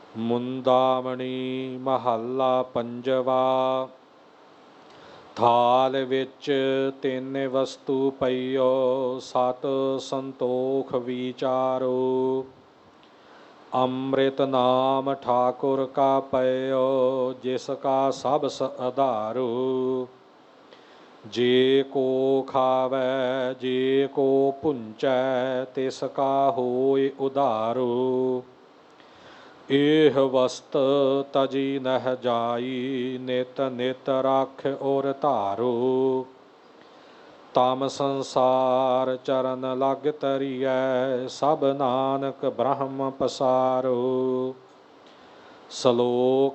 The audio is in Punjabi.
ਮੁੰਦਾਮਣੀ ਮਹੱਲਾ ਪੰਜਵਾ। ਥਾਲ ਵਿੱਚ ਤਿੰਨ ਵਸਤੂ ਪਈਓ, ਸਤ ਸੰਤੋਖ ਵਿਚਾਰੋ। ਅੰਮ੍ਰਿਤ ਨਾਮ ਠਾਕੁਰ ਕਾ ਪਇਓ, ਜਿਸ ਕਾ ਸਭ ਆਧਾਰੋ। ਜੇ ਕੋ ਖਾਵੈ ਜੇ ਕੋ ਭੁੰਚੈ, ਤਿਸ ਕਾ ਹੋਇ ਉਧਾਰੋ। ਇਹ ਵਸਤ ਤਜੀ ਨਹਿ ਜਾਈ, ਨਿਤ ਨਿਤ ਰਖ ਔਰ ਧਾਰੋ। ਤਮ ਸੰਸਾਰ ਚਰਨ ਲਗ ਤਰੀਐ, ਸਭ ਨਾਨਕ ਬ੍ਰਹਮ ਪਸਾਰੋ। ਸ਼ਲੋਕ